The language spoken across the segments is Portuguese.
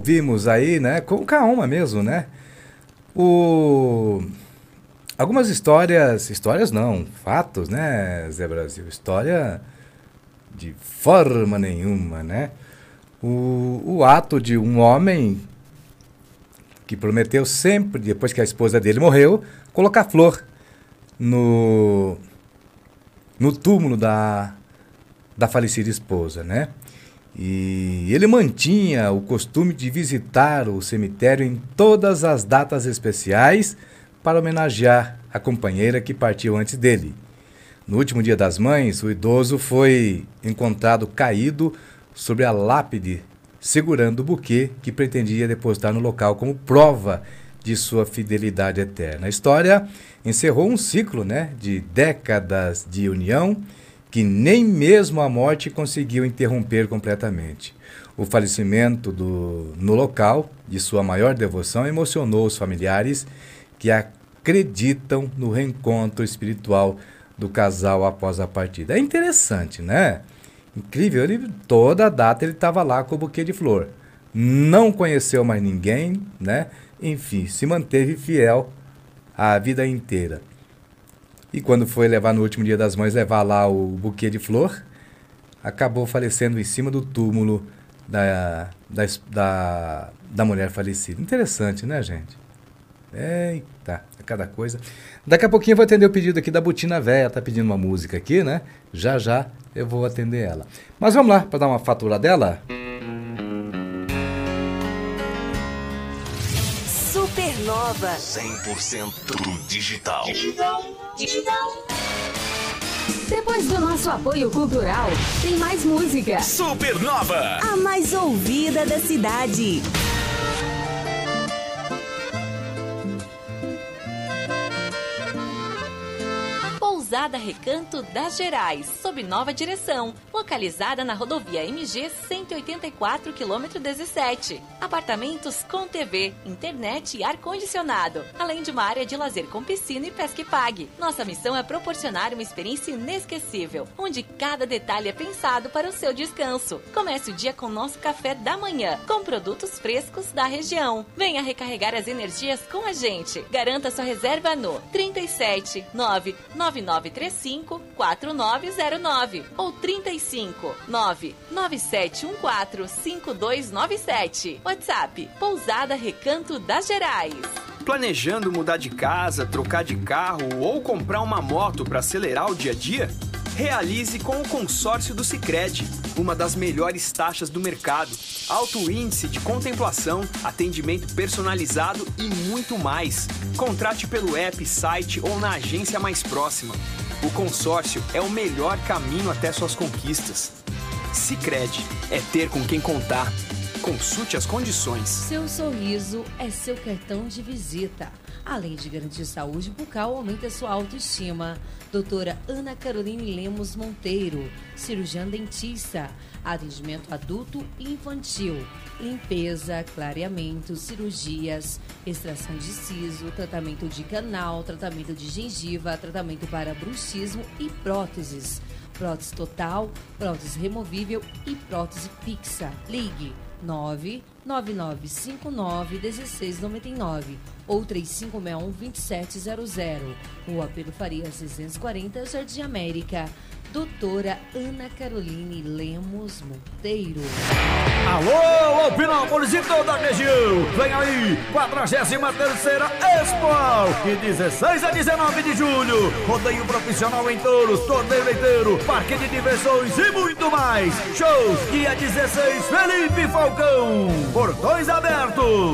ouvimos aí, né, com Kaoma mesmo, né? Algumas histórias não, fatos, né, Zé Brasil? História de forma nenhuma, né? O ato de um homem que prometeu sempre, depois que a esposa dele morreu, colocar flor no túmulo da falecida esposa, né? E ele mantinha o costume de visitar o cemitério em todas as datas especiais para homenagear a companheira que partiu antes dele. No último Dia das Mães, o idoso foi encontrado caído sobre a lápide, segurando o buquê que pretendia depositar no local como prova de sua fidelidade eterna. A história encerrou um ciclo, né, de décadas de união que nem mesmo a morte conseguiu interromper completamente. O falecimento no local de sua maior devoção emocionou os familiares que acreditam no reencontro espiritual do casal após a partida. É interessante, né? Incrível, toda a data ele estava lá com o buquê de flor. Não conheceu mais ninguém, né? Enfim, se manteve fiel a vida inteira. E quando foi levar no último Dia das Mães, levar lá o buquê de flor, acabou falecendo em cima do túmulo da mulher falecida. Interessante, né, gente? Eita, é cada coisa. Daqui a pouquinho eu vou atender o pedido aqui da Botina Véia, tá pedindo uma música aqui, né? Já já eu vou atender ela. Mas vamos lá, para dar uma fatura dela. Supernova 100% digital. Depois do nosso apoio cultural, tem mais música. Supernova, a mais ouvida da cidade. Pousada Recanto das Gerais, sob nova direção, localizada na rodovia MG 184, km 17. Apartamentos com TV, internet e ar-condicionado, além de uma área de lazer com piscina e pesca e pague. Nossa missão é proporcionar uma experiência inesquecível, onde cada detalhe é pensado para o seu descanso. Comece o dia com nosso café da manhã, com produtos frescos da região. Venha recarregar as energias com a gente. Garanta sua reserva no 37 99935 4909 ou 35 99714 5297. WhatsApp Pousada Recanto das Gerais. Planejando mudar de casa, trocar de carro ou comprar uma moto para acelerar o dia a dia? Realize com o consórcio do Sicredi, uma das melhores taxas do mercado, alto índice de contemplação, atendimento personalizado e muito mais. Contrate pelo app, site ou na agência mais próxima. O consórcio é o melhor caminho até suas conquistas. Sicredi, é ter com quem contar. Consulte as condições. Seu sorriso é seu cartão de visita. Além de garantir saúde bucal, aumenta sua autoestima. Doutora Ana Caroline Lemos Monteiro, cirurgiã dentista, atendimento adulto e infantil, limpeza, clareamento, cirurgias, extração de siso, tratamento de canal, tratamento de gengiva, tratamento para bruxismo e próteses. Prótese total, prótese removível e prótese fixa. Ligue 99959-1699 ou 3561-2700. Rua Pedro Farias 640, Jardim América. Doutora Ana Caroline Lemos Monteiro. Alô, Pinópolis e toda a região. Vem aí, 43ª Expo, de 16 a 19 de julho. Rodeio profissional em touros, torneio leiteiro, parque de diversões e muito mais. Shows, dia 16, Felipe Falcão. Portões abertos.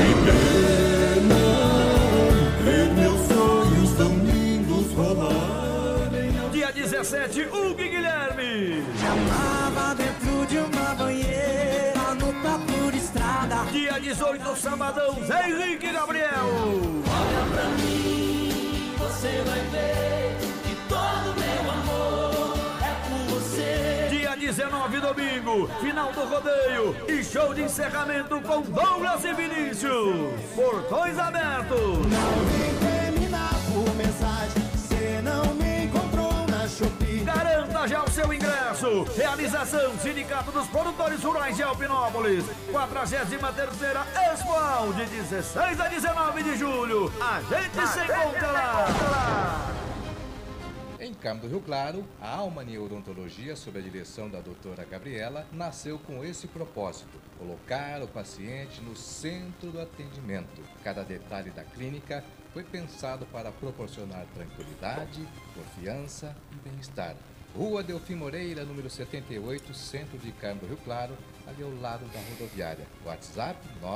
Meus sonhos tão lindos rolar. Dia 17, Hugo Guilherme. Me amava dentro de uma banheira, luta por estrada. Dia 18, sabadão, Zé Henrique e Gabriel. Olha pra mim, você vai ver que todo meu amor é por você. Dia 19, domingo, final do rodeio e show de encerramento com Douglas e Vinícius. Portões abertos. Não vem terminar por mensagem, cê não me encontrou na Shopee. Garanta Garanta já o seu ingresso. Realização Sindicato dos Produtores Rurais de Alpinópolis. 43ª Expo de 16 a 19 de julho. A gente se encontra lá. Em Carmo do Rio Claro, a Alma Neuroodontologia, sob a direção da doutora Gabriela, nasceu com esse propósito: colocar o paciente no centro do atendimento. Cada detalhe da clínica foi pensado para proporcionar tranquilidade, confiança e bem-estar. Rua Delfim Moreira, número 78, centro de Carmo do Rio Claro, ali ao lado da rodoviária. WhatsApp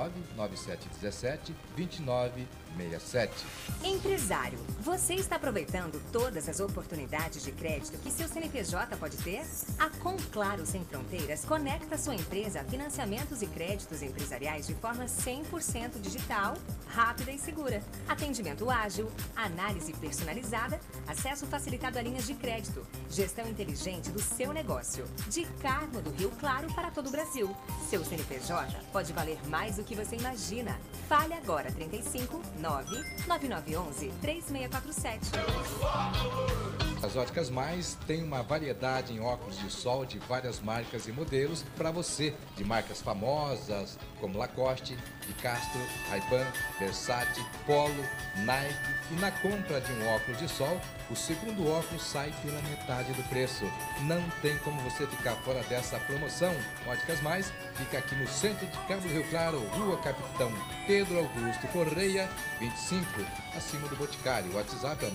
99717-2967. Empresário, você está aproveitando todas as oportunidades de crédito que seu CNPJ pode ter? A Conclaro Sem Fronteiras conecta sua empresa a financiamentos e créditos empresariais de forma 100% digital, rápida e segura. Atendimento ágil, análise personalizada, acesso facilitado a linhas de crédito, gestão inteligente do seu negócio. De Carmo do Rio Claro para todo o Brasil. Seu CNPJ pode valer mais do que você imagina. Fale agora, 35 99911 3647. As Óticas Mais tem uma variedade em óculos de sol de várias marcas e modelos para você, de marcas famosas como Lacoste, de Castro, Ray-Ban, Versace, Polo, Nike. E na compra de um óculos de sol, o segundo óculos sai pela metade do preço. Não tem como você ficar fora dessa promoção. Óticas Mais fica aqui no centro de Carmo do Rio Claro, Rua Capitão Pedro Augusto Correia, 25, acima do Boticário. O WhatsApp é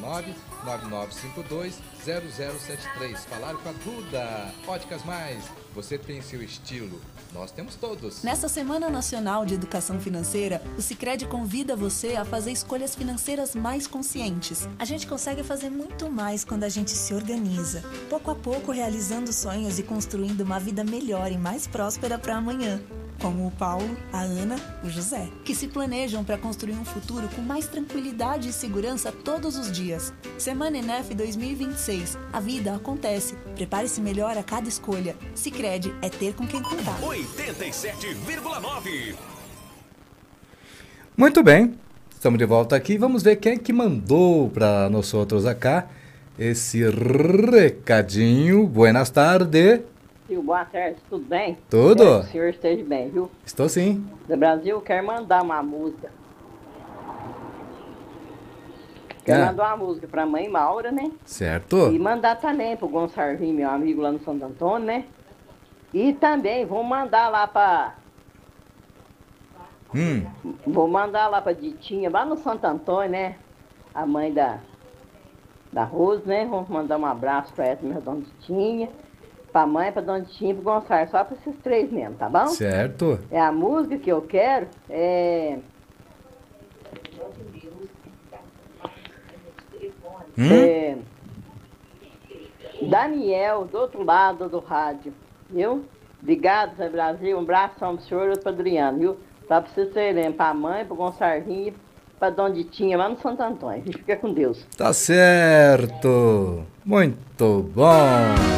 999520073. Falar com a Duda. Óticas Mais, você tem seu estilo, nós temos todos. Nessa Semana Nacional de Educação Financeira, o Sicredi convida você a fazer escolhas financeiras mais conscientes. A gente consegue fazer muito mais quando a gente se organiza, pouco a pouco realizando sonhos e construindo uma vida melhor e mais próspera para amanhã. Como o Paulo, a Ana, o José, que se planejam para construir um futuro com mais tranquilidade e segurança todos os dias. Semana ENEF 2026. A vida acontece. Prepare-se melhor a cada escolha. Sicredi é ter com quem contar. 87,9. Muito bem, estamos de volta aqui. Vamos ver quem é que mandou para nós outros acá esse recadinho. Buenas tardes. Boa tarde, tudo bem? Tudo. Espero que o senhor esteja bem, viu? Estou sim. Do Brasil, quero mandar uma música. Quero mandar uma música pra mãe Maura, né? Certo. E mandar também pro Gonçalvinho, meu amigo lá no Santo Antônio, né? E também vou mandar lá pra... Vou mandar lá pra Ditinha, lá no Santo Antônio, né? A mãe da Rose, né? Vamos mandar um abraço pra essa minha dona Ditinha. Pra mãe, pra dona Ditinha e pro Gonçalo, só pra esses três mesmo, tá bom? Certo. É a música que eu quero, Daniel, do outro lado do rádio, viu? Obrigado, Zé Brasil, um abração pro senhor e pro Adriano, viu? Só pra vocês terem, pra mãe, pro Gonçalvinho, pra dona Ditinha, lá no Santo Antônio. Fica com Deus. Tá certo. Muito bom.